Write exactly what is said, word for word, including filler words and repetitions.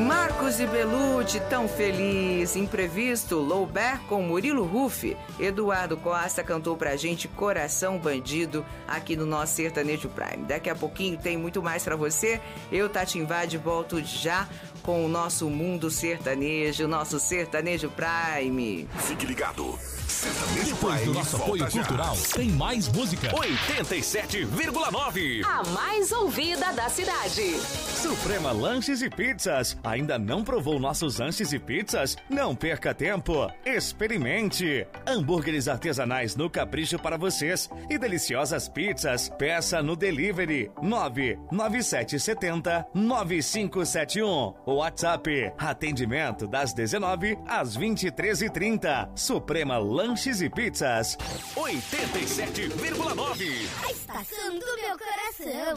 Marcos e Belucci, tão feliz. Imprevisto, Loubert com Murilo Ruff. Eduardo Costa cantou pra gente Coração Bandido aqui no nosso Sertanejo Prime. Daqui a pouquinho tem muito mais pra você. Eu, Tati Invade, volto já com o nosso Mundo Sertanejo, nosso Sertanejo Prime. Fique ligado. Sertanejo Depois Prime do nosso apoio já. cultural, tem mais música. oitenta e sete vírgula nove. A mais ouvida da cidade. Suprema Lanches e Pizzas. Ainda não provou nossos lanches e pizzas? Não perca tempo. Experimente. Hambúrgueres artesanais no capricho para vocês e deliciosas pizzas. Peça no delivery nove nove sete sete zero nove cinco sete um. WhatsApp. Atendimento das dezenove às vinte e três e trinta. Suprema Lanches e Pizzas. oitenta e sete vírgula nove. A estação do meu coração.